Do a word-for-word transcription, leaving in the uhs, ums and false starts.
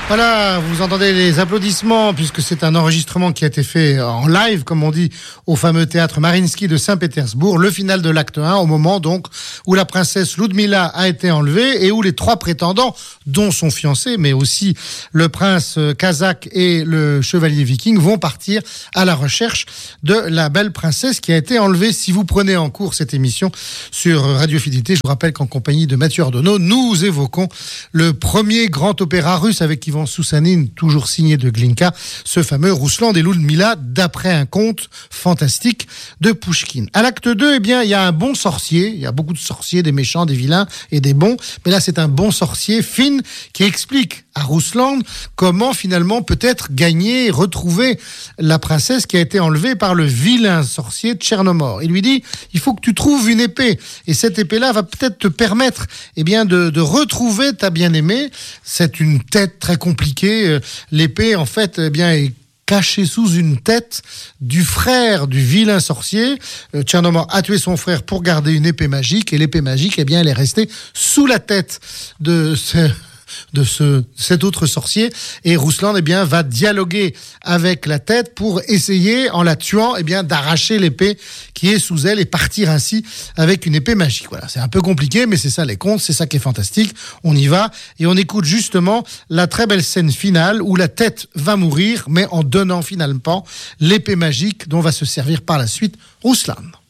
Voilà, vous entendez les applaudissements puisque c'est un enregistrement qui a été fait en live, comme on dit, au fameux théâtre Mariinsky de Saint-Pétersbourg, le final de l'acte un, au moment donc où la princesse Ludmila a été enlevée et où les trois prétendants, dont son fiancé, mais aussi le prince kazakh et le chevalier viking, vont partir à la recherche de la belle princesse qui a été enlevée. Si vous prenez en cours cette émission sur Radio Fidélité, je vous rappelle qu'en compagnie de Mathieu Ardonneau, nous évoquons le premier grand opéra russe avec Ivan Soussanine, toujours signé de Glinka, ce fameux Rouslan et Ludmila, d'après un conte fantastique de Pouchkine. À l'acte deux, eh bien, il y a un bon sorcier, il y a beaucoup de sorciers, des méchants, des vilains et des bons, mais là c'est un bon sorcier, Finn, qui explique à Rouslan comment finalement peut-être gagner, retrouver la princesse qui a été enlevée par le vilain sorcier Tchernomor. Il lui dit, il faut que tu trouves une épée, et cette épée-là va peut-être te permettre eh bien, de, de retrouver ta bien-aimée. C'est une tête très compliquée. L'épée, en fait, eh bien, est caché sous une tête du frère du vilain sorcier. Euh, Tchernomor a tué son frère pour garder une épée magique, et l'épée magique, eh bien, elle est restée sous la tête de ce... de ce, cet autre sorcier, et Rouslan eh bien, va dialoguer avec la tête pour essayer, en la tuant, eh bien, d'arracher l'épée qui est sous elle et partir ainsi avec une épée magique. Voilà, c'est un peu compliqué, mais c'est ça les contes, c'est ça qui est fantastique. On y va et on écoute justement la très belle scène finale où la tête va mourir, mais en donnant finalement l'épée magique dont va se servir par la suite Rouslan.